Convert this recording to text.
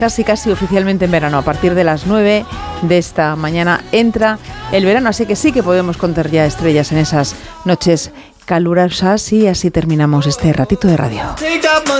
Casi oficialmente en verano. A partir de las 9 de esta mañana entra el verano, así que sí que podemos contar ya estrellas en esas noches calurosas y así terminamos este ratito de radio.